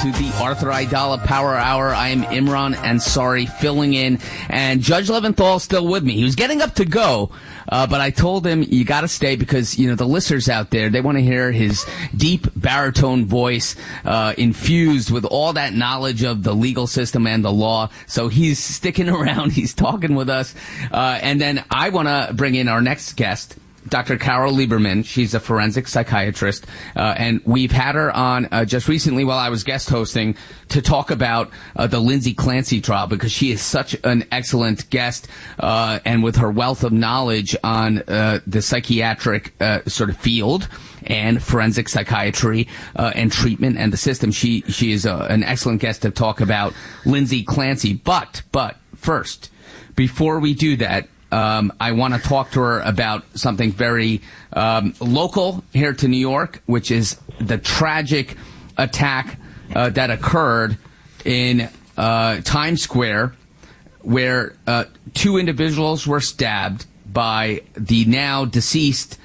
to the Arthur Aidala Power Hour. I am Imran Ansari filling in, and Judge Leventhal is still with me. He was getting up to go, but I told him, you got to stay because, you know, the listeners out there, they want to hear his deep baritone voice infused with all that knowledge of the legal system and the law. So he's sticking around. He's talking with us. And then I want to bring in our next guest, Dr. Carol Lieberman. She's a forensic psychiatrist, and we've had her on just recently while I was guest hosting to talk about the Lindsay Clancy trial because she is such an excellent guest, and with her wealth of knowledge on the psychiatric sort of field and forensic psychiatry and treatment and the system. She is an excellent guest to talk about Lindsay Clancy. But first, before we do that, I want to talk to her about something very local here to New York, which is the tragic attack that occurred in Times Square, where two individuals were stabbed by the now deceased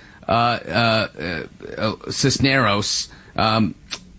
Cisneros. I'm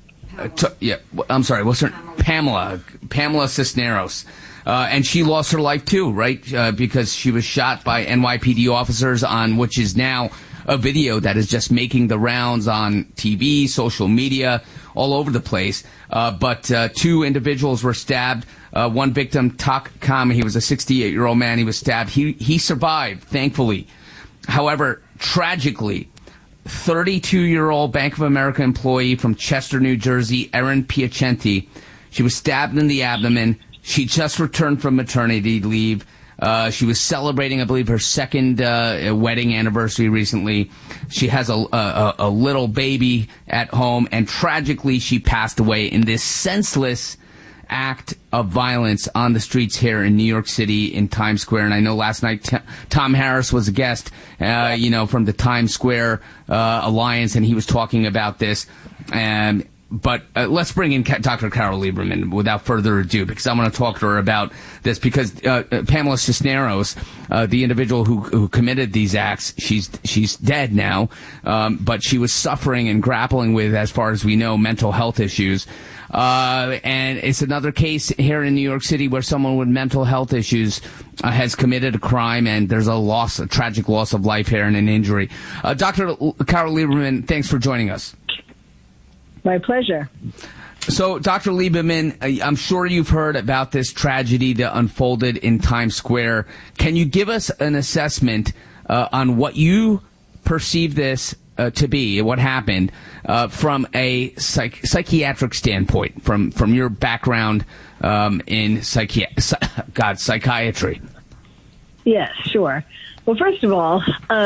sorry, what's her name? Pamela Cisneros. And she lost her life too, right? Because she was shot by NYPD officers on which is now a video that is just making the rounds on TV, social media, all over the place. But two individuals were stabbed. One victim, Tak Kam, he was a 68-year-old man. He was stabbed. He survived, thankfully. However, tragically, 32-year-old Bank of America employee from Chester, New Jersey, Erin Piacenti, she was stabbed in the abdomen. She just returned from maternity leave. She was celebrating, I believe, her second wedding anniversary recently. She has a little baby at home, and tragically, she passed away in this senseless act of violence on the streets here in New York City in Times Square. And I know last night Tom Harris was a guest, from the Times Square Alliance, and he was talking about this. But let's bring in Dr. Carol Lieberman without further ado, because I want to talk to her about this. Because Pamela Cisneros, the individual who committed these acts, she's dead now, but she was suffering and grappling with, as far as we know, mental health issues. And it's another case here in New York City where someone with mental health issues has committed a crime, and there's a tragic loss of life here and an injury. Dr. Carol Lieberman, thanks for joining us. My pleasure. So, Dr. Lieberman, I'm sure you've heard about this tragedy that unfolded in Times Square. Can you give us an assessment on what you perceive this to be, what happened, from a psychiatric standpoint, from your background in psychiatry? Yes, sure. Well, first of all,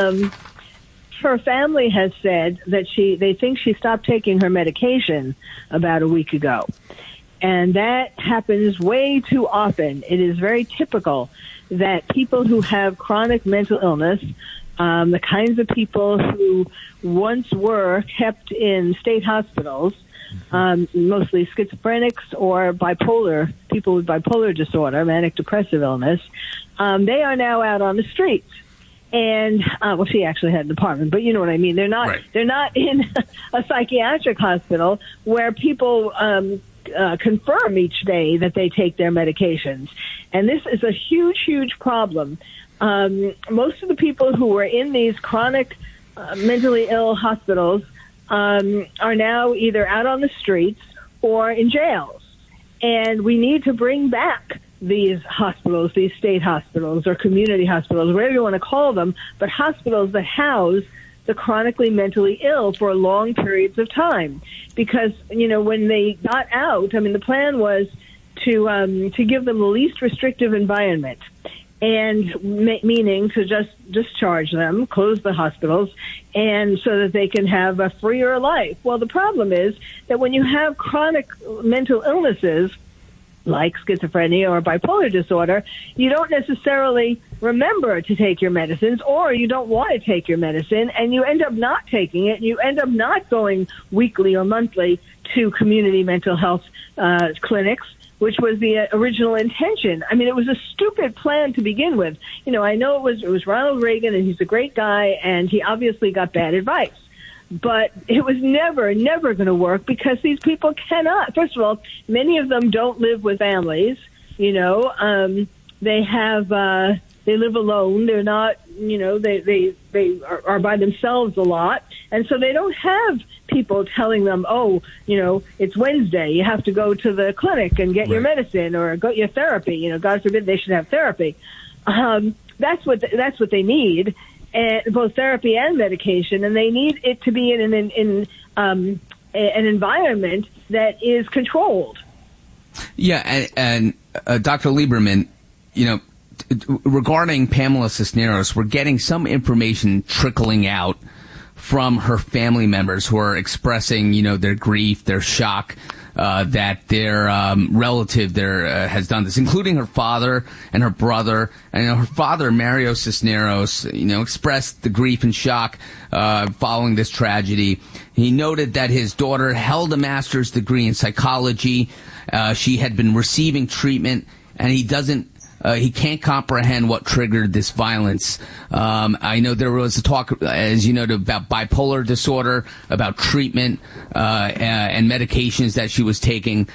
her family has said that they think she stopped taking her medication about a week ago. And that happens way too often. It is very typical that people who have chronic mental illness, the kinds of people who once were kept in state hospitals, mostly schizophrenics or people with bipolar disorder, manic depressive illness, they are now out on the streets. And, she actually had an apartment, but you know what I mean. They're not, right. They're not in a psychiatric hospital where people, confirm each day that they take their medications. And this is a huge, huge problem. Most of the people who were in these chronic, mentally ill hospitals, are now either out on the streets or in jails. And we need to bring back these hospitals, these state hospitals or community hospitals, whatever you want to call them, but hospitals that house the chronically mentally ill for long periods of time. Because, when they got out, the plan was to give them the least restrictive environment, and meaning to just discharge them, close the hospitals, and so that they can have a freer life. Well, the problem is that when you have chronic mental illnesses, like schizophrenia or bipolar disorder, you don't necessarily remember to take your medicines, or you don't want to take your medicine, and you end up not taking it. You end up not going weekly or monthly to community mental health clinics, which was the original intention. It was a stupid plan to begin with. I know it was Ronald Reagan, and he's a great guy, and he obviously got bad advice. But it was never going to work because these people cannot. First of all, many of them don't live with families. They live alone. They're not, they are by themselves a lot. And so they don't have people telling them, it's Wednesday. You have to go to the clinic and get your medicine or go your therapy. God forbid they should have therapy. That's what they need. And both therapy and medication, and they need it to be in an environment that is controlled. Yeah, and Dr. Lieberman, regarding Pamela Cisneros, we're getting some information trickling out from her family members who are expressing, their grief, their shock. That their relative there has done this, including her father and her brother. And her father, Mario Cisneros, expressed the grief and shock following this tragedy. He noted that his daughter held a master's degree in psychology. She had been receiving treatment, and he can't comprehend what triggered this violence. I know there was a talk, as you know, about bipolar disorder, about treatment and medications that she was taking.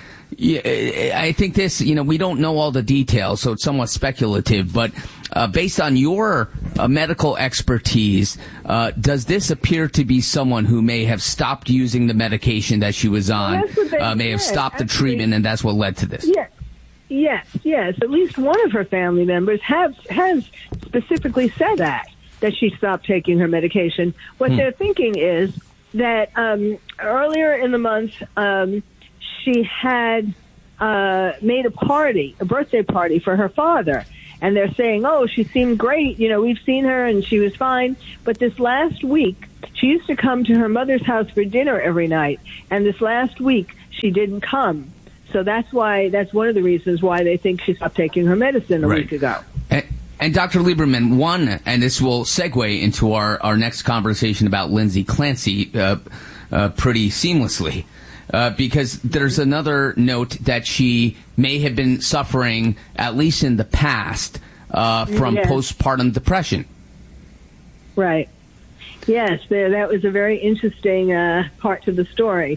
I think this, we don't know all the details, so it's somewhat speculative. But based on your medical expertise, does this appear to be someone who may have stopped using the medication that she was on, may have stopped the treatment, and that's what led to this? Yes. At least one of her family members has specifically said that she stopped taking her medication. What they're thinking is that earlier in the month, she had made a birthday party for her father. And they're saying, she seemed great. We've seen her and she was fine. But this last week, she used to come to her mother's house for dinner every night. And this last week, she didn't come. So that's one of the reasons why they think she stopped taking her medicine a week ago. And Dr. Lieberman, and this will segue into our next conversation about Lindsay Clancy pretty seamlessly, because there's another note that she may have been suffering, at least in the past, from postpartum depression. Right. Yes, that was a very interesting part to the story.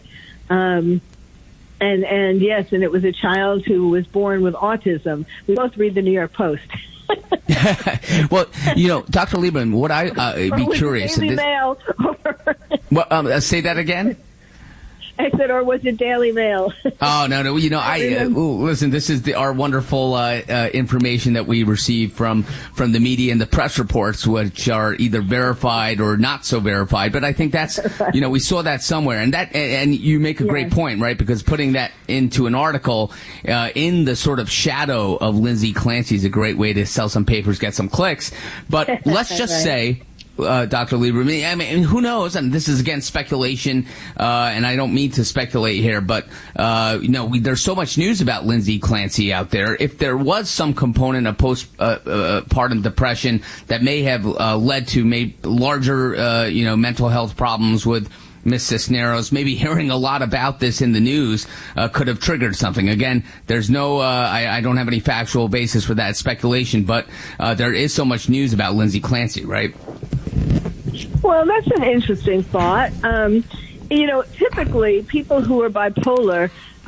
And yes, and it was a child who was born with autism. We both read the New York Post. Well, Dr. Lieberman, would I be curious? Daily Mail. Say that again? I said, or was it Daily Mail? Oh, no. Listen, this is our wonderful information that we receive from the media and the press reports, which are either verified or not so verified. But I think that's, we saw that somewhere. And you make a great point, right? Because putting that into an article in the sort of shadow of Lindsay Clancy is a great way to sell some papers, get some clicks. But let's just say, Dr. Lieberman, I mean, who knows? And this is, again, speculation, and I don't mean to speculate here, but, there's so much news about Lindsay Clancy out there. If there was some component of postpartum depression that may have led to larger, mental health problems with Miss Cisneros, maybe hearing a lot about this in the news could have triggered something. Again, there's no, I don't have any factual basis for that speculation, but there is so much news about Lindsay Clancy, right? Well, that's an interesting thought. Typically people who are bipolar,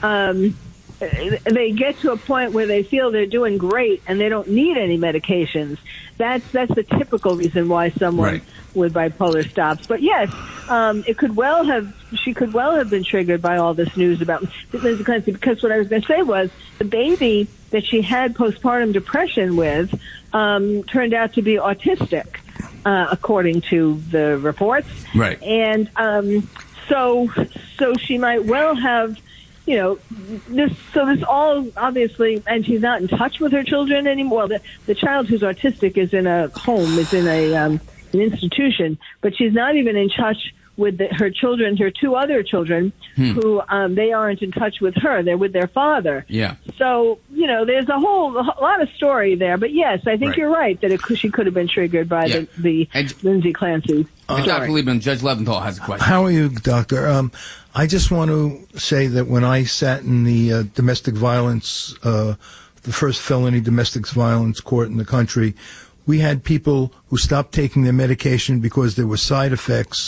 they get to a point where they feel they're doing great and they don't need any medications. That's the typical reason why someone with bipolar stops. But yes, she could well have been triggered by all this news about Lindsay Clancy, because what I was going to say was the baby that she had postpartum depression with turned out to be autistic. According to the reports. Right. And so she might well have, this all obviously, and she's not in touch with her children anymore. The child who's autistic is in a home, is in an institution, but she's not even in touch with her children, her two other children, who they aren't in touch with her. They're with their father. Yeah. So, there's a lot of story there. But yes, I think you're right that she could have been triggered by the Lindsay Clancy story. Dr. Lieberman, Judge Leventhal has a question. How are you, Doctor? I just want to say that when I sat in the domestic violence, the first felony domestic violence court in the country, we had people who stopped taking their medication because there were side effects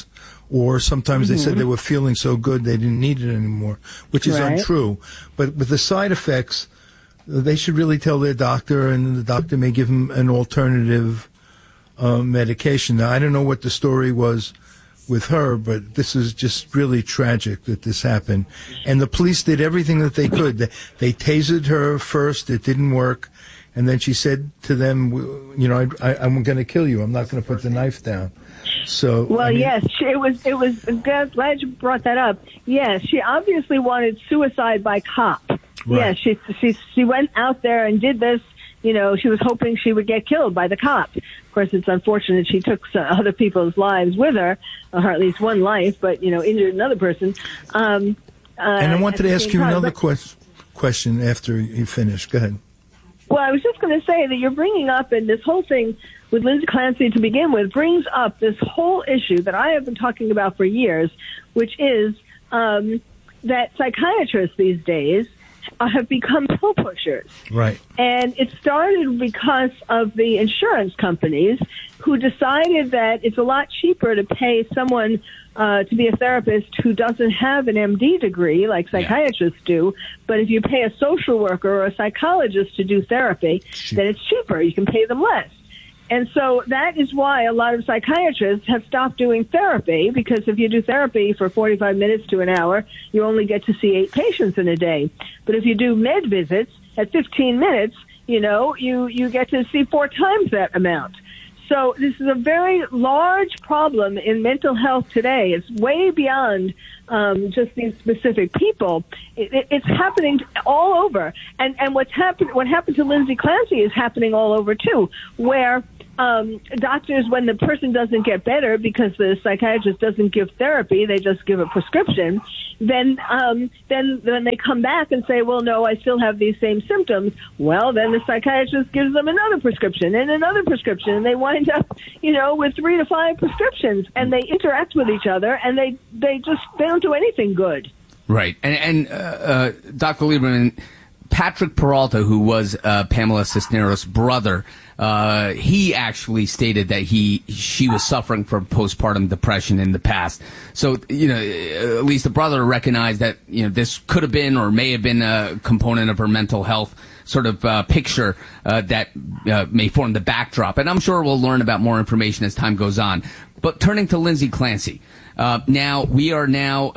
or sometimes they said they were feeling so good they didn't need it anymore, which is untrue. But with the side effects, they should really tell their doctor, and the doctor may give them an alternative medication. Now, I don't know what the story was with her, but this is just really tragic that this happened. And the police did everything that they could. They tasered her first. It didn't work. And then she said to them, you know, I'm going to kill you. I'm not going to put the knife down. So, well, yes, it was glad you brought that up. Yes, she obviously wanted suicide by cop. Right. Yes, she went out there and did this. You know, she was hoping she would get killed by the cop. Of course, it's unfortunate she took other people's lives with her, or at least one life, but, you know, injured another person. And I wanted to ask you another question after you finish. Go ahead. Well, I was just going to say that you're bringing up, and this whole thing with Lindsay Clancy to begin with brings up this whole issue that I have been talking about for years, which is that psychiatrists these days have become pill pushers. Right. And it started because of the insurance companies who decided that it's a lot cheaper to pay someone to be a therapist who doesn't have an MD degree like psychiatrists do, but if you pay a social worker or a psychologist to do therapy, then it's cheaper. You can pay them less. And so that is why a lot of psychiatrists have stopped doing therapy, because if you do therapy for 45 minutes to an hour, you only get to see 8 patients in a day. But if you do med visits at 15 minutes, you know, you get to see 4 times that amount. So this is a very large problem in mental health today. It's way beyond just these specific people. It's happening all over. And what happened to Lindsay Clancy is happening all over too, where doctors, when the person doesn't get better because the psychiatrist doesn't give therapy, they just give a prescription, then they come back and say, well, no, I still have these same symptoms. Well, then the psychiatrist gives them another prescription and another prescription, and they wind up, you know, with 3 to 5 prescriptions, and they interact with each other, and they don't do anything good. Right. And Dr. Lieberman, Patrick Peralta, who was Pamela Cisneros' brother, he actually stated that she was suffering from postpartum depression in the past. So, you know, at least the brother recognized that, you know, this could have been or may have been a component of her mental health sort of picture that may form the backdrop. And I'm sure we'll learn about more information as time goes on. But turning to Lindsay Clancy. Now, we are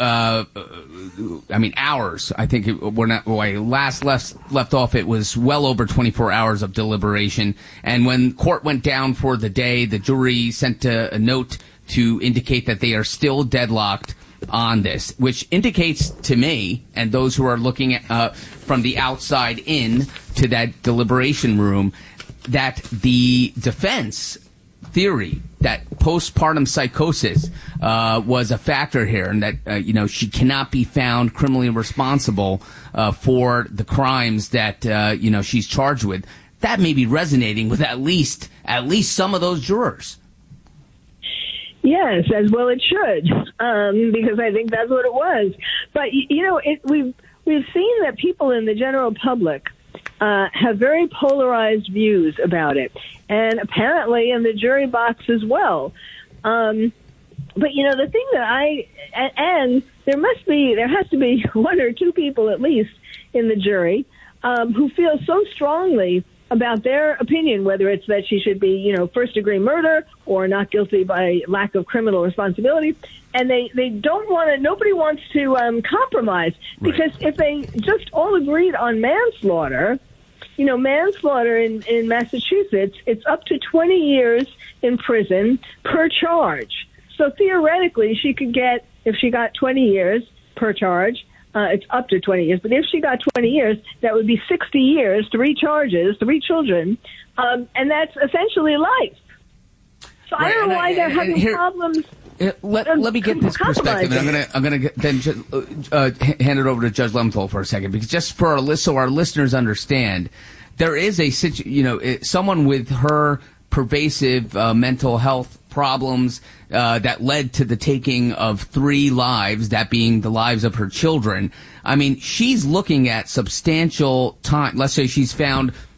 hours. I think when I last left off, it was well over 24 hours of deliberation. And when court went down for the day, the jury sent a note to indicate that they are still deadlocked on this, which indicates to me and those who are looking at from the outside in to that deliberation room that the defense theory that postpartum psychosis was a factor here, and that she cannot be found criminally responsible for the crimes that she's charged with. That may be resonating with at least some of those jurors. Yes, as well it should, because I think that's what it was. But we've seen that people in the general public have very polarized views about it, and apparently in the jury box as well. But the thing that there has to be 1 or 2 people at least in the jury who feel so strongly about their opinion, whether it's that she should be, first-degree murder or not guilty by lack of criminal responsibility. And they don't want to, nobody wants to compromise, because if they just all agreed on manslaughter, manslaughter in Massachusetts, it's up to 20 years in prison per charge. So theoretically, she could get, if she got 20 years per charge, it's up to 20 years. But if she got 20 years, that would be 60 years, 3 charges, 3 children, and that's essentially life. So I don't know why they're having problems. Let me get this perspective, and I'm gonna then just, hand it over to Judge Leventhal for a second, because just for so our listeners understand, there is someone with her pervasive mental health problems that led to the taking of 3 lives, that being the lives of her children. I mean, she's looking at substantial time. Let's say she's found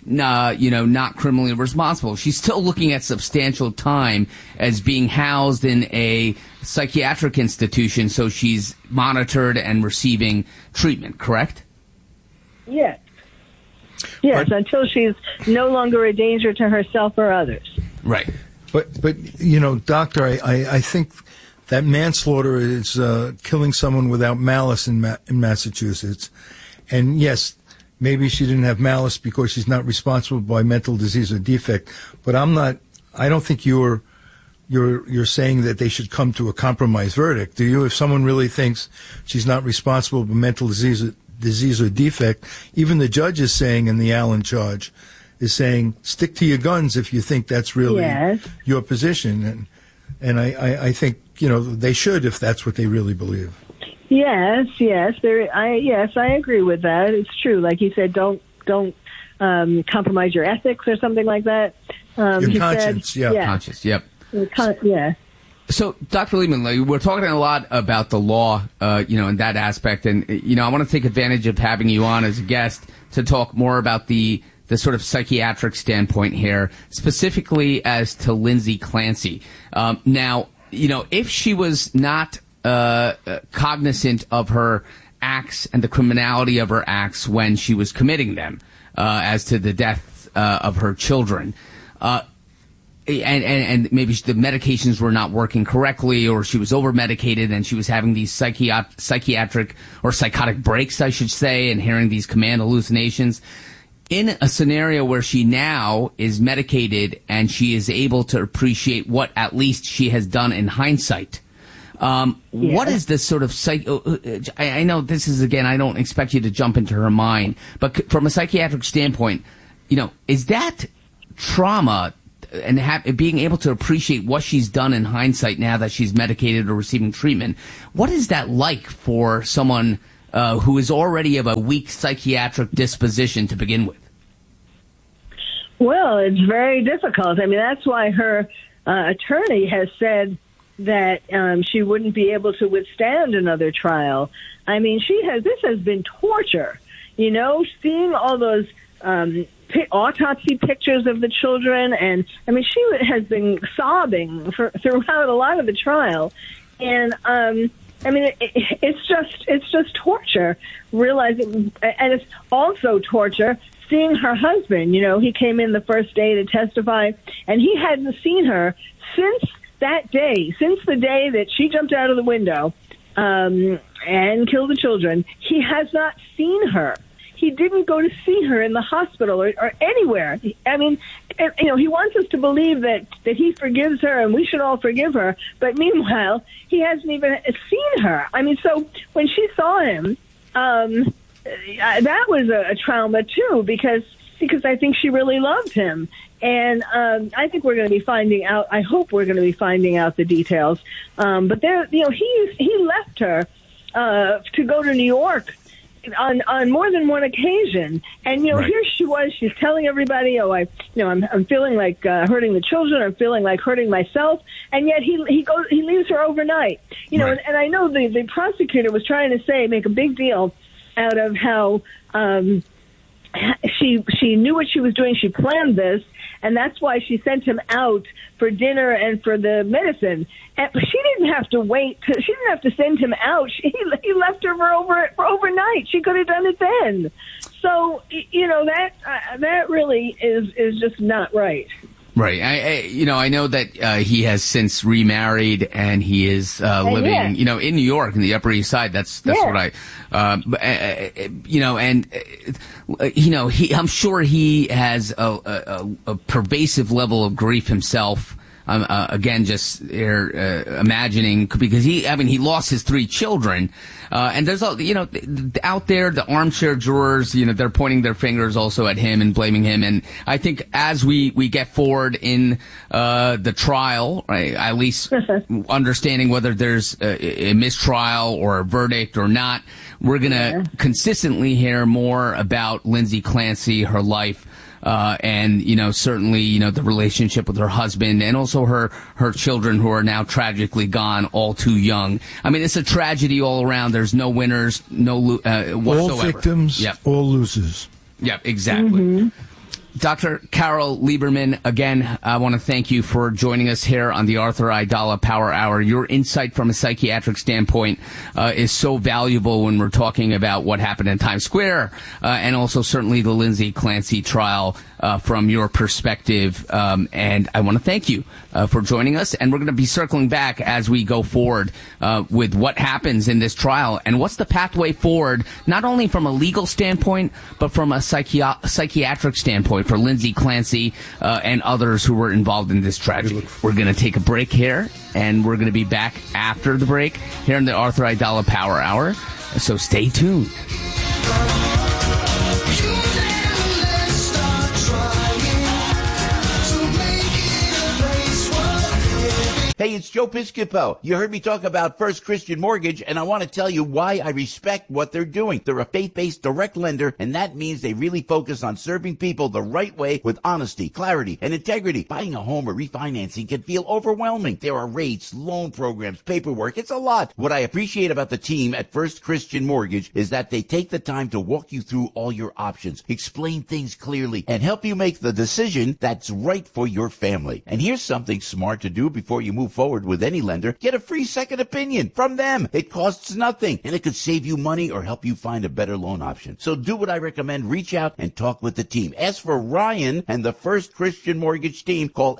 not criminally responsible. She's still looking at substantial time as being housed in a psychiatric institution, so she's monitored and receiving treatment, correct? Yes. Yes, but, until she's no longer a danger to herself or others. Right. But doctor, I think that manslaughter is killing someone without malice in Massachusetts. And yes, maybe she didn't have malice because she's not responsible by mental disease or defect. But I don't think you're saying that they should come to a compromise verdict, do you? If someone really thinks she's not responsible by mental disease or defect, even the judge is saying in the Allen charge, is saying, stick to your guns if you think that's really your position. And I think, they should if that's what they really believe. Yes. I agree with that. It's true. Like you said, don't compromise your ethics or something like that. Your conscience, Conscience, yep. Yeah. So, Dr. Leibman, we're talking a lot about the law, in that aspect. And, I want to take advantage of having you on as a guest to talk more about the sort of psychiatric standpoint here, specifically as to Lindsay Clancy. Now, if she was not cognizant of her acts and the criminality of her acts when she was committing them, as to the death of her children, and maybe the medications were not working correctly, or she was over-medicated and she was having these psychiatric or psychotic breaks, I should say, and hearing these command hallucinations. In a scenario where she now is medicated and she is able to appreciate what at least she has done in hindsight, what is this sort of I know this is, again, I don't expect you to jump into her mind, but from a psychiatric standpoint, is that trauma and being able to appreciate what she's done in hindsight now that she's medicated or receiving treatment, what is that like for someone who is already of a weak psychiatric disposition to begin with? Well, it's very difficult. I mean, that's why her attorney has said that she wouldn't be able to withstand another trial. I mean, this has been torture. Seeing all those autopsy pictures of the children, and I mean, she has been sobbing throughout a lot of the trial, and I mean, it's just torture. Realizing, and it's also torture seeing her husband. He came in the first day to testify, and he hadn't seen her since that day, since the day that she jumped out of the window and killed the children. He has not seen her. He didn't go to see her in the hospital or anywhere. I mean, he wants us to believe that he forgives her and we should all forgive her. But meanwhile, he hasn't even seen her. I mean, so when she saw him, that was a trauma too, because I think she really loved him. And I think we're going to be finding out. I hope we're going to be finding out the details. But there, he left her to go to New York on more than one occasion, and right. Here she was. She's telling everybody, I'm feeling like hurting the children. I'm feeling like hurting myself, and yet he leaves her overnight. Right. And I know the prosecutor was trying to make a big deal out of how she knew what she was doing. She planned this, and that's why she sent him out for dinner and for the medicine. And she didn't have to wait. She didn't have to send him out. He left her for overnight. She could have done it then. So that really is just not right. Right. I know that he has since remarried and he is living, in New York in the Upper East Side. That's what I, I'm sure he has a pervasive level of grief himself. Again, just imagining, because he lost his 3 children. And there's, out there, the armchair jurors, they're pointing their fingers also at him and blaming him. And I think as we get forward in the trial, right, at least understanding whether there's a mistrial or a verdict or not, we're going to consistently hear more about Lindsay Clancy, her life, and certainly the relationship with her husband and also her children, who are now tragically gone all too young. I mean, it's a tragedy all around. There's no winners, no whatsoever. All victims, all losers. Yep, exactly. Dr. Carol Lieberman, again, I want to thank you for joining us here on the Arthur Aidala Power Hour. Your insight from a psychiatric standpoint is so valuable when we're talking about what happened in Times Square, and also certainly the Lindsay Clancy trial from your perspective. And I want to thank you for joining us. And we're going to be circling back as we go forward with what happens in this trial and what's the pathway forward, not only from a legal standpoint, but from a psychiatric standpoint for Lindsay Clancy and others who were involved in this tragedy. We're going to take a break here, and we're going to be back after the break here in the Arthur Aidala Power Hour. So stay tuned. Hey, it's Joe Piscopo. You heard me talk about First Christian Mortgage, and I want to tell you why I respect what they're doing. They're a faith-based direct lender, and that means they really focus on serving people the right way with honesty, clarity, and integrity. Buying a home or refinancing can feel overwhelming. There are rates, loan programs, paperwork. It's a lot. What I appreciate about the team at First Christian Mortgage is that they take the time to walk you through all your options, explain things clearly, and help you make the decision that's right for your family. And here's something smart to do before you move forward with any lender. Get a free second opinion from them. It costs nothing, and it could save you money or help you find a better loan option. So do what I recommend. Reach out and talk with the team. Ask for Ryan and the First Christian Mortgage team. Call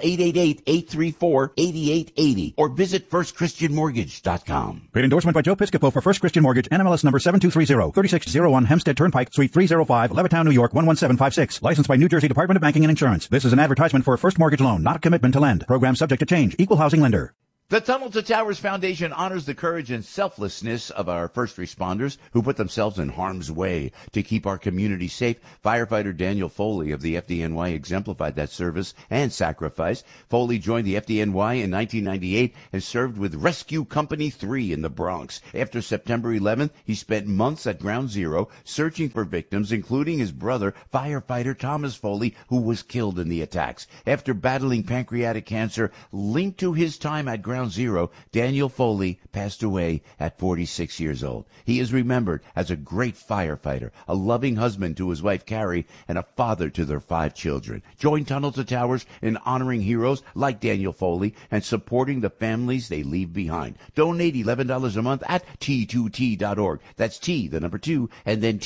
888-834-8880 or visit firstchristianmortgage.com. Great endorsement by Joe Piscopo for First Christian Mortgage, NMLS number 7230, 3601 Hempstead Turnpike, Suite 305, Levittown, New York 11756. Licensed by New Jersey Department of Banking and Insurance. This is an advertisement for a first mortgage loan, not a commitment to lend. Program subject to change. Equal housing lender. The Tunnel to Towers Foundation honors the courage and selflessness of our first responders who put themselves in harm's way to keep our community safe. Firefighter Daniel Foley of the FDNY exemplified that service and sacrifice. Foley joined the FDNY in 1998 and served with Rescue Company 3 in the Bronx. After September 11th, he spent months at Ground Zero searching for victims, including his brother, firefighter Thomas Foley, who was killed in the attacks. After battling pancreatic cancer linked to his time at Ground Zero, Daniel Foley passed away at 46 years old. He is remembered as a great firefighter, a loving husband to his wife Carrie, and a father to their 5 children. Join Tunnel to Towers in honoring heroes like Daniel Foley and supporting the families they leave behind. Donate $11 a month at T2T.org. That's T, the number 2, and then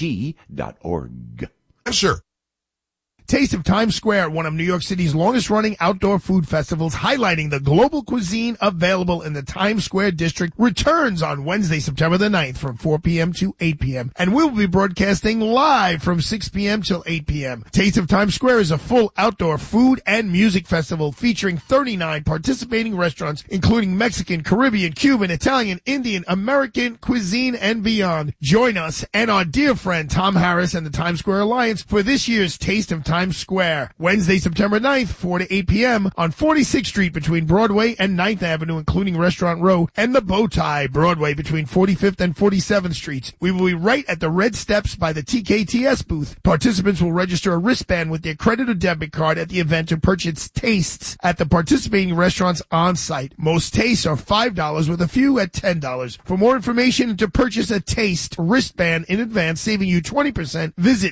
T.org. Sure. Taste of Times Square, one of New York City's longest-running outdoor food festivals, highlighting the global cuisine available in the Times Square district, returns on Wednesday, September the 9th from 4 p.m. to 8 p.m. And we'll be broadcasting live from 6 p.m. till 8 p.m. Taste of Times Square is a full outdoor food and music festival featuring 39 participating restaurants, including Mexican, Caribbean, Cuban, Italian, Indian, American cuisine, and beyond. Join us and our dear friend Tom Harris and the Times Square Alliance for this year's Taste of Times Square, Wednesday, September 9th, 4 to 8 p.m. on 46th Street between Broadway and 9th Avenue, including Restaurant Row and the Bowtie, Broadway between 45th and 47th Streets. We will be right at the red steps by the TKTS booth. Participants will register a wristband with their credit or debit card at the event to purchase tastes at the participating restaurants on site. Most tastes are $5 with a few at $10. For more information and to purchase a taste wristband in advance, saving you 20%, visit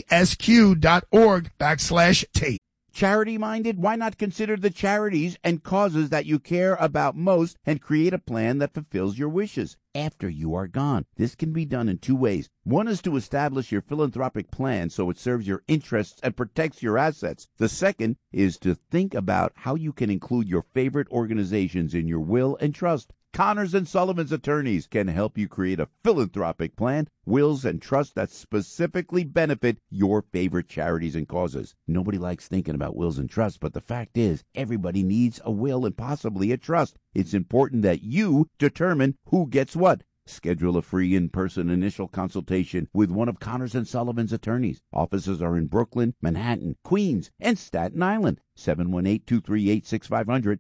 tsq.org/taste. Charity-minded? Why not consider the charities and causes that you care about most and create a plan that fulfills your wishes after you are gone? This can be done in 2 ways. One is to establish your philanthropic plan so it serves your interests and protects your assets. The second is to think about how you can include your favorite organizations in your will and trust. Connors and Sullivan's attorneys can help you create a philanthropic plan, wills, and trusts that specifically benefit your favorite charities and causes. Nobody likes thinking about wills and trusts, but the fact is, everybody needs a will and possibly a trust. It's important that you determine who gets what. Schedule a free in-person initial consultation with one of Connors and Sullivan's attorneys. Offices are in Brooklyn, Manhattan, Queens, and Staten Island. 718-238-6500,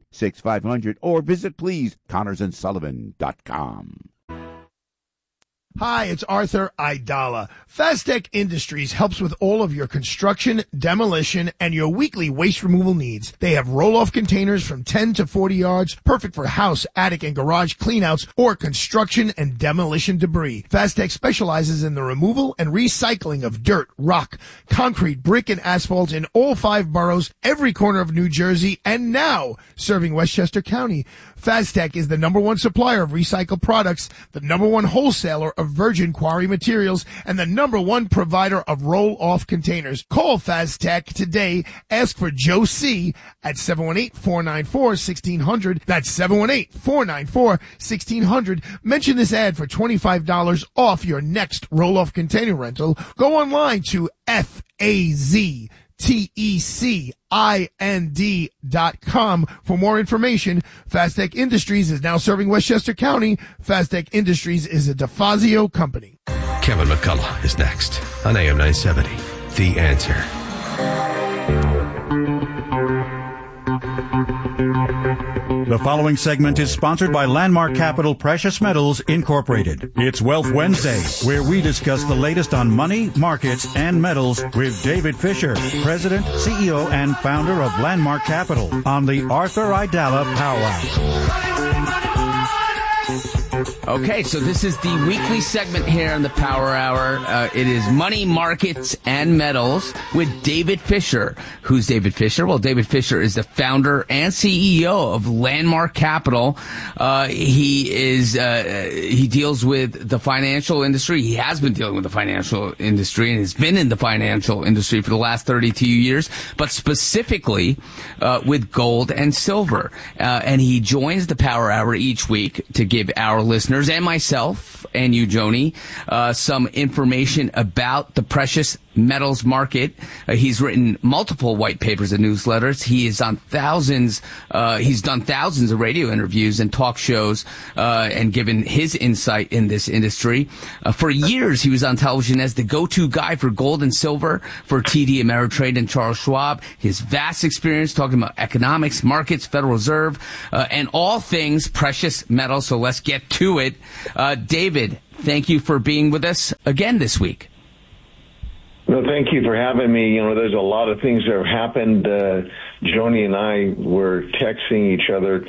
718-238-6500, or visit, please, ConnorsandSullivan.com. Hi, it's Arthur Aidala. Fastec Industries helps with all of your construction, demolition, and your weekly waste removal needs. They have roll-off containers from 10 to 40 yards, perfect for house, attic, and garage cleanouts or construction and demolition debris. Fastec specializes in the removal and recycling of dirt, rock, concrete, brick, and asphalt in all 5 boroughs, every corner of New Jersey, and now serving Westchester County. Fastec is the #1 supplier of recycled products, the #1 wholesaler of virgin quarry materials, and the #1 provider of roll-off containers. Call Fastec today. Ask for Joe C. at 718-494-1600. That's 718-494-1600. Mention this ad for $25 off your next roll-off container rental. Go online to FAZTECIND.com for more information. Fastec Industries is now serving Westchester County. Fastec Industries is a DeFazio company. Kevin McCullough is next on AM 970. The Answer. The following segment is sponsored by Landmark Capital Precious Metals Incorporated. It's Wealth Wednesday, where we discuss the latest on money, markets, and metals with David Fisher, President, CEO, and founder of Landmark Capital on the Arthur Aidala Power Hour. Okay, so this is the weekly segment here on the Power Hour. It is Money, Markets, and Metals with David Fisher. Who's David Fisher? Well, David Fisher is the founder and CEO of Landmark Capital. He deals with the financial industry. He has been dealing with the financial industry and has been in the financial industry for the last 32 years, but specifically with gold and silver. And he joins the Power Hour each week to give our listeners and myself and you, Joni, some information about the precious metals market. He's written multiple white papers and newsletters. He is on thousands. He's done thousands of radio interviews and talk shows, and given his insight in this industry. For years, he was on television as the go-to guy for gold and silver for TD Ameritrade and Charles Schwab. His vast experience talking about economics, markets, Federal Reserve, and all things precious metals. So let's get to it. David, thank you for being with us again this week. No, thank you for having me. You know, there's a lot of things that have happened. Joni and I were texting each other,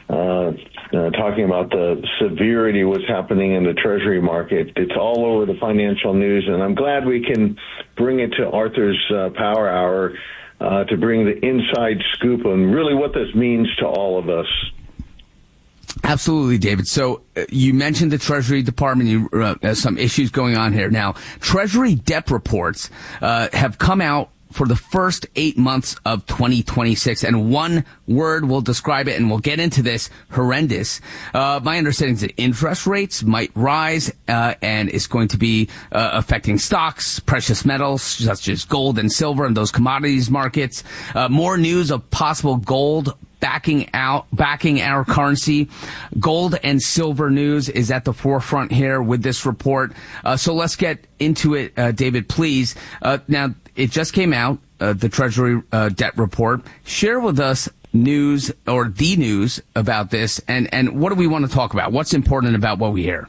talking about the severity of what's happening in the Treasury market. It's all over the financial news, and I'm glad we can bring it to Arthur's Power Hour to bring the inside scoop on really what this means to all of us. Absolutely, David. So you mentioned the Treasury Department. Some issues going on here. Now, Treasury debt reports have come out for the first 8 months of 2026, and one word will describe it, and we'll get into this: horrendous. My understanding is that interest rates might rise, and it's going to be affecting stocks, precious metals such as gold and silver, and those commodities markets. More news of possible gold backing our currency. Gold and silver news is at the forefront here with this report. So let's get into it, David, please. Now, it just came out, the Treasury debt report. Share with us news or the news about this, and what do we want to talk about? What's important about what we hear?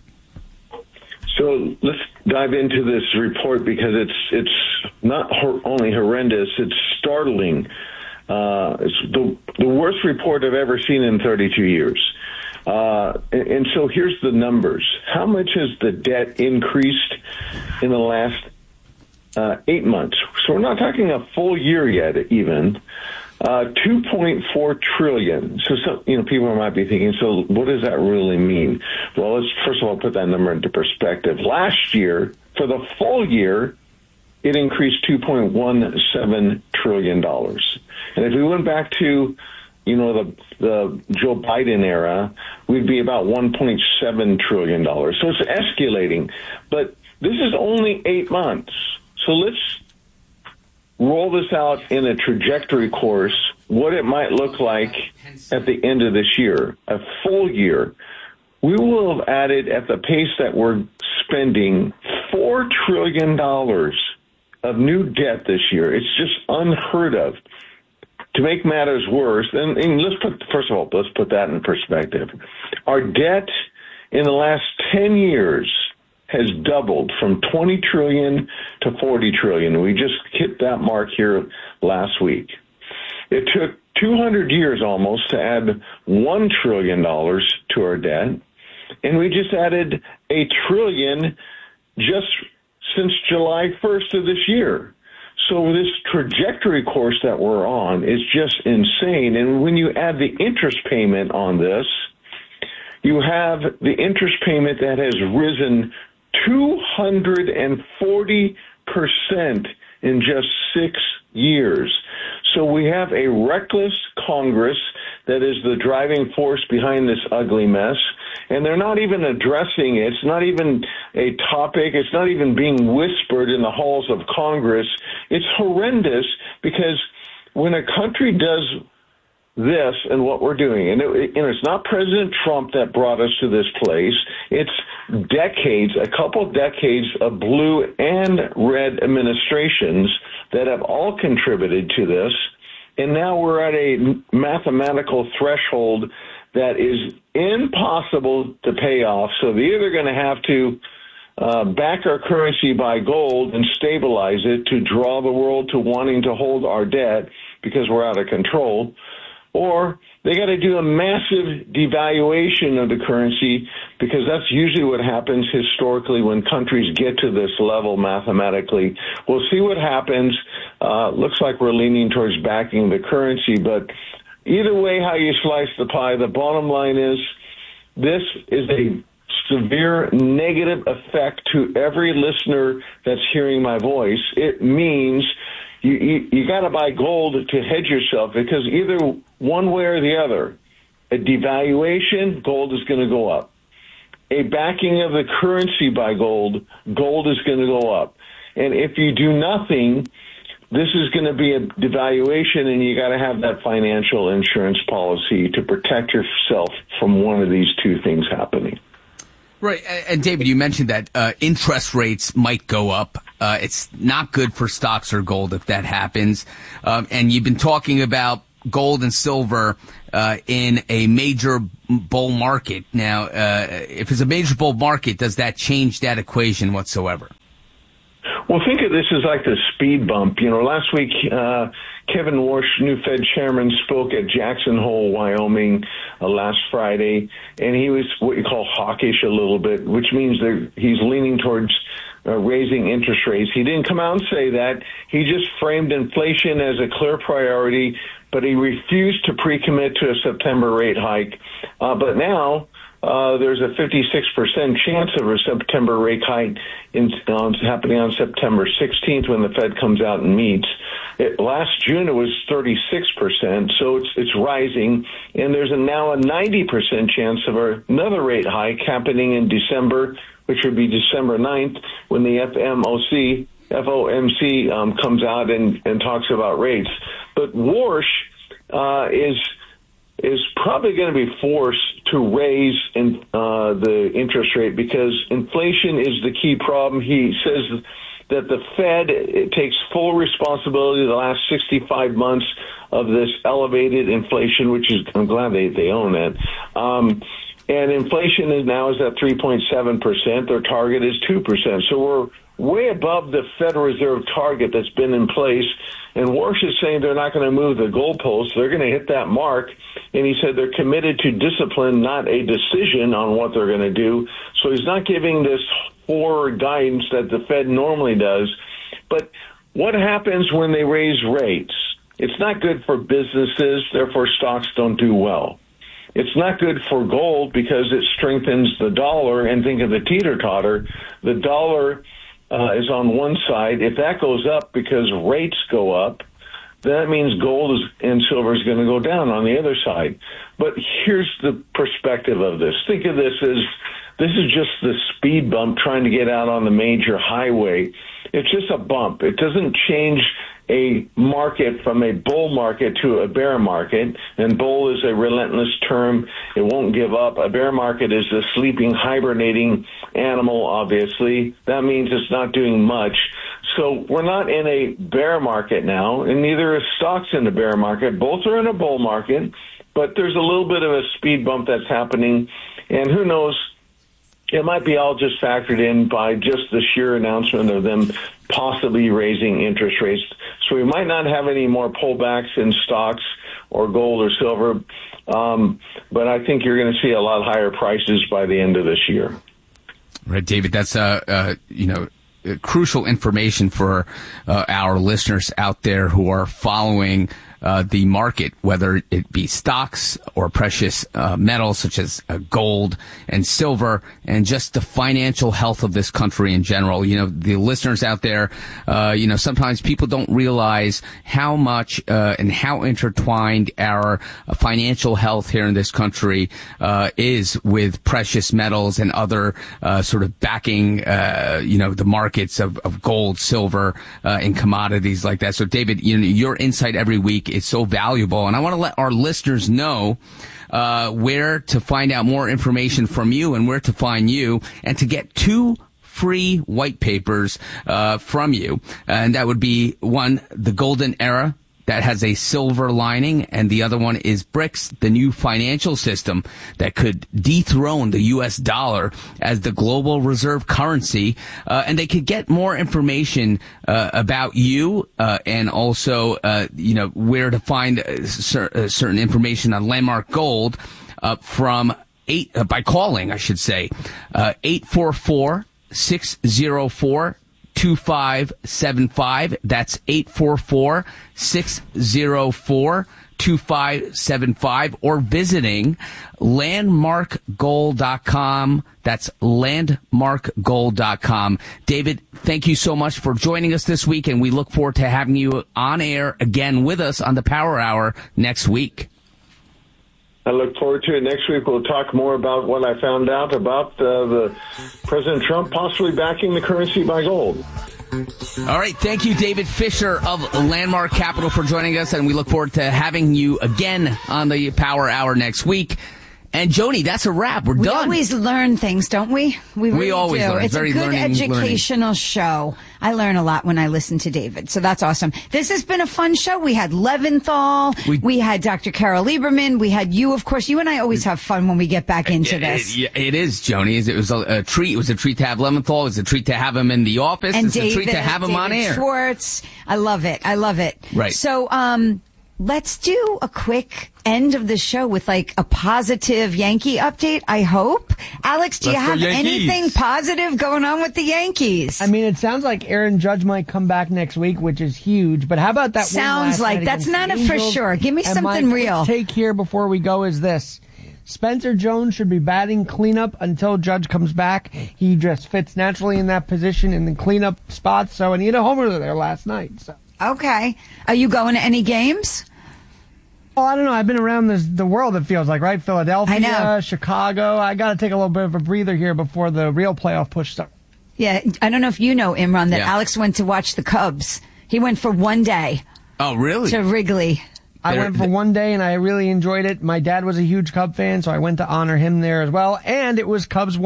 So let's dive into this report because it's not only horrendous, it's startling. It's the worst report I've ever seen in 32 years. And so here's the numbers. How much has the debt increased in the last 8 months? So we're not talking a full year yet even. 2.4 trillion. So some, people might be thinking, so what does that really mean? Well, let's first of all put that number into perspective. Last year, for the full year, it increased $2.17 trillion. And if we went back to, the Joe Biden era, we'd be about $1.7 trillion. So it's escalating. But this is only 8 months. So let's roll this out in a trajectory course, what it might look like at the end of this year, a full year. We will have added, at the pace that we're spending, $4 trillion of new debt this year. It's just unheard of. To make matters worse, and let's put that in perspective. Our debt in the last 10 years has doubled from 20 trillion to 40 trillion. We just hit that mark here last week. It took 200 years almost to add $1 trillion to our debt, and we just added $1 trillion just since July 1st of this year. So this trajectory course that we're on is just insane. And when you add the interest payment on this, you have the interest payment that has risen 240% in just 6 years. So we have a reckless Congress that is the driving force behind this ugly mess, and they're not even addressing it. It's not even a topic. It's not even being whispered in the halls of Congress. It's horrendous because when a country does this and what we're doing, and it's not President Trump that brought us to this place. It's decades, a couple decades of blue and red administrations that have all contributed to this. And now we're at a mathematical threshold that is impossible to pay off. So they're either going to have to back our currency by gold and stabilize it to draw the world to wanting to hold our debt because we're out of control, or they got to do a massive devaluation of the currency, because that's usually what happens historically when countries get to this level mathematically. We'll see what happens. Looks like we're leaning towards backing the currency, but either way, how you slice the pie, the bottom line is this is a severe negative effect to every listener that's hearing my voice. It means you got to buy gold to hedge yourself, because either one way or the other, a devaluation, gold is going to go up. A backing of the currency by gold, gold is going to go up. And if you do nothing, this is going to be a devaluation, and you got to have that financial insurance policy to protect yourself from one of these two things happening. Right. And David, you mentioned that interest rates might go up. It's not good for stocks or gold if that happens. And you've been talking about gold and silver in a major bull market. Now, if it's a major bull market, does that change that equation whatsoever? Well, think of this as like the speed bump. You know, last week, Kevin Warsh, new Fed chairman, spoke at Jackson Hole, Wyoming, last Friday, and he was what you call hawkish a little bit, which means that he's leaning towards raising interest rates. He didn't come out and say that. He just framed inflation as a clear priority, but he refused to pre-commit to a September rate hike. But now there's a 56% chance of a September rate hike happening on September 16th when the Fed comes out and meets. Last June it was 36%, so it's rising, and there's now a 90% chance of another rate hike happening in December, which would be December 9th, when the FOMC comes out and talks about rates. But Warsh is probably going to be forced to raise the interest rate, because inflation is the key problem. He says that the Fed takes full responsibility the last 65 months of this elevated inflation, which is, I'm glad they own that. And inflation is at 3.7%. Their target is 2%. So we're way above the Federal Reserve target that's been in place. And Warsh is saying they're not going to move the goalposts. They're going to hit that mark. And he said they're committed to discipline, not a decision on what they're going to do. So he's not giving this forward guidance that the Fed normally does. But what happens when they raise rates? It's not good for businesses, therefore stocks don't do well. It's not good for gold because it strengthens the dollar. And think of the teeter-totter. The dollar is on one side. If that goes up because rates go up, that means gold and silver is going to go down on the other side. But here's the perspective of this. Think of this as this is just the speed bump trying to get out on the major highway. It's just a bump. It doesn't change a market from a bull market to a bear market. And bull is a relentless term. It won't give up. A bear market is a sleeping, hibernating animal, obviously. That means it's not doing much. So we're not in a bear market now, and neither is stocks in the bear market. Both are in a bull market, but there's a little bit of a speed bump that's happening. And who knows it might be all just factored in by just the sheer announcement of them possibly raising interest rates. So we might not have any more pullbacks in stocks or gold or silver, but I think you're going to see a lot higher prices by the end of this year. Right, David, that's crucial information for our listeners out there who are following the market, whether it be stocks or precious metals such as gold and silver, and just the financial health of this country in general. The listeners out there, sometimes people don't realize how much and how intertwined our financial health here in this country is with precious metals and other sort of backing, the markets of gold, silver, and commodities like that. So, David, your insight every week is so valuable, and I want to let our listeners know where to find out more information from you and where to find you, and to get 2 free white papers from you. And that would be one, The Golden Era, that has a silver lining, and the other one is BRICS, the new financial system that could dethrone the U.S. dollar as the global reserve currency. And they could get more information about you and also, where to find certain information on Landmark Gold by calling, I should say, 844-604-2575. That's 844-604-2575, or visiting landmarkgold.com. That's landmarkgold.com. David, thank you so much for joining us this week, and we look forward to having you on air again with us on the Power Hour next week. I look forward to it. Next week, we'll talk more about what I found out about the President Trump possibly backing the currency by gold. All right. Thank you, David Fisher of Landmark Capital, for joining us, and we look forward to having you again on the Power Hour next week. And Joni, that's a wrap. We're done. We always learn things, don't we? We really always do. learn. It's very a good educational show. I learn a lot when I listen to David, so that's awesome. This has been a fun show. We had Leventhal, we had Dr. Carol Lieberman, we had you, of course. You and I always have fun when we get back into this. It is, Joni. It was a treat. It was a treat to have Leventhal. It was a treat to have him in the office. And it's a treat to have him on air. Schwartz. I love it. Right. So, let's do a quick end of the show with like a positive Yankee update, I hope. Alex, do you have anything positive going on with the Yankees? I mean, it sounds like Aaron Judge might come back next week, which is huge. But how about that Sounds like that's not a for sure. Give me something real. My take here before we go is this. Spencer Jones should be batting cleanup until Judge comes back. He just fits naturally in that position in the cleanup spot. So, and he had a homer there last night. So. Okay. Are you going to any games? Well, I don't know. I've been around the world, it feels like, right? Philadelphia, Chicago. I got to take a little bit of a breather here before the real playoff push starts. Yeah, I don't know if you know, Imran, that Alex went to watch the Cubs. He went for one day. Oh, really? To Wrigley. I went for one day, and I really enjoyed it. My dad was a huge Cub fan, so I went to honor him there as well. And it was Cubs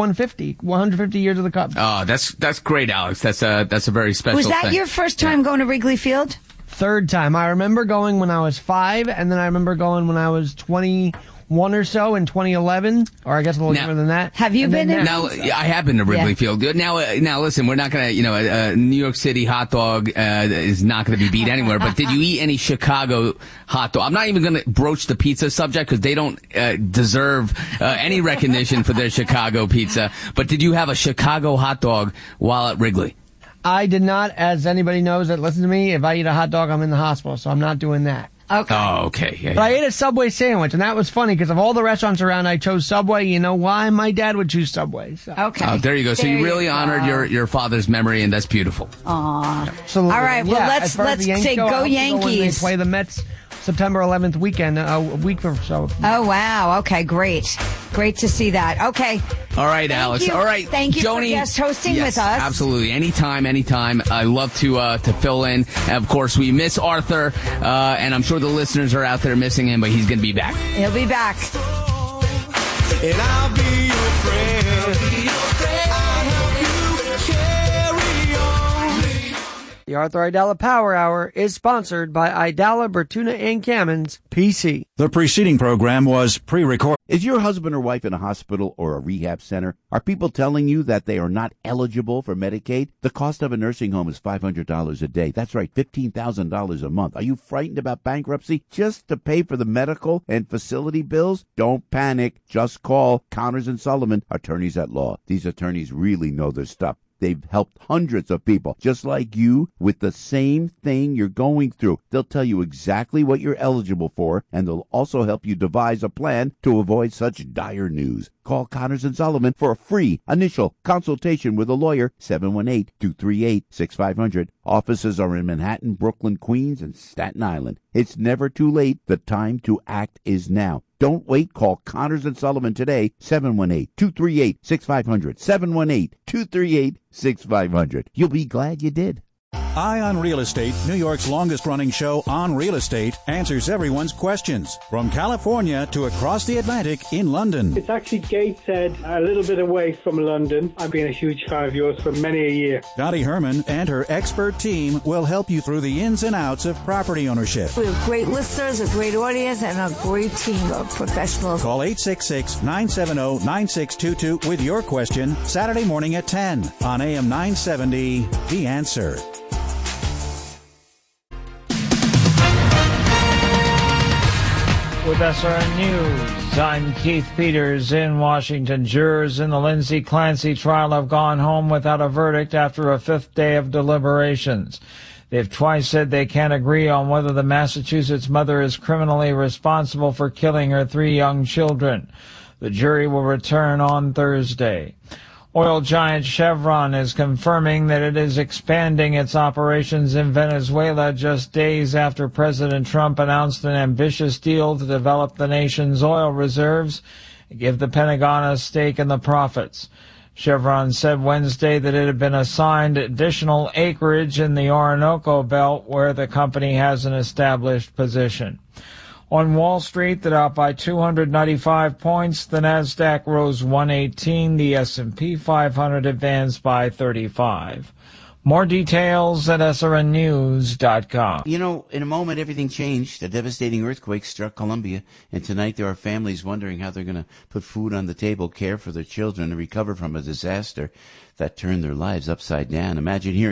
150 years of the Cubs. Oh, that's great, Alex. That's a very special thing. Was that your first time going to Wrigley Field? Third time. I remember going when I was 5, and then I remember going when I was 21 or so in 2011, or I guess a little younger than that. Have you been in? Now, I have been to Wrigley Field. Now, listen, we're not going to, a New York City hot dog is not going to be beat anywhere, but did you eat any Chicago hot dog? I'm not even going to broach the pizza subject because they don't deserve any recognition for their Chicago pizza, but did you have a Chicago hot dog while at Wrigley? I did not. As anybody knows that listen to me, if I eat a hot dog, I'm in the hospital, so I'm not doing that. Okay. Oh, okay. Yeah, but I ate a Subway sandwich, and that was funny because of all the restaurants around, I chose Subway. You know why? My dad would choose Subway. So. Okay. Oh, there you go. So you really honored your father's memory, and that's beautiful. Aww. Absolutely. All right. Well, let's say go Yankees. They play the Mets September 11th weekend, a week or so. Oh, wow. Okay, great. Great to see that. Okay. All right, Alex. You. All right. Thank you Joni, for guest hosting with us. Absolutely. Anytime. I love to fill in. And of course, we miss Arthur, and I'm sure the listeners are out there missing him, but he's going to be back. He'll be back. And I'll be your friend. I'll help you carry on. The Arthur Aidala Power Hour is sponsored by Aidala, Bertuna, and Kamens, PC. The preceding program was pre-recorded. Is your husband or wife in a hospital or a rehab center? Are people telling you that they are not eligible for Medicaid? The cost of a nursing home is $500 a day. That's right, $15,000 a month. Are you frightened about bankruptcy just to pay for the medical and facility bills? Don't panic. Just call Connors and Sullivan, attorneys at law. These attorneys really know their stuff. They've helped hundreds of people just like you with the same thing you're going through. They'll tell you exactly what you're eligible for, and they'll also help you devise a plan to avoid such dire news. Call Connors and Sullivan for a free initial consultation with a lawyer, 718-238-6500. Offices are in Manhattan, Brooklyn, Queens, and Staten Island. It's never too late. The time to act is now. Don't wait. Call Connors and Sullivan today, 718-238-6500, 718-238-6500. You'll be glad you did. Eye on Real Estate, New York's longest-running show on real estate, answers everyone's questions. From California to across the Atlantic in London. It's actually Gateshead, a little bit away from London. I've been a huge fan of yours for many a year. Dottie Herman and her expert team will help you through the ins and outs of property ownership. We have great listeners, a great audience, and a great team of professionals. Call 866-970-9622 with your question Saturday morning at 10 on AM 970, The Answer. With SRN News, I'm Keith Peters in Washington. Jurors in the Lindsay Clancy trial have gone home without a verdict after a fifth day of deliberations. They've twice said they can't agree on whether the Massachusetts mother is criminally responsible for killing her 3 young children. The jury will return on Thursday. Oil giant Chevron is confirming that it is expanding its operations in Venezuela just days after President Trump announced an ambitious deal to develop the nation's oil reserves and give the Pentagon a stake in the profits. Chevron said Wednesday that it had been assigned additional acreage in the Orinoco Belt where the company has an established position. On Wall Street, the Dow by 295 points, the Nasdaq rose 118, the S&P 500 advanced by 35. More details at srnnews.com. You know, in a moment, everything changed. A devastating earthquake struck Colombia, and tonight there are families wondering how they're going to put food on the table, care for their children, and recover from a disaster that turned their lives upside down. Imagine hearing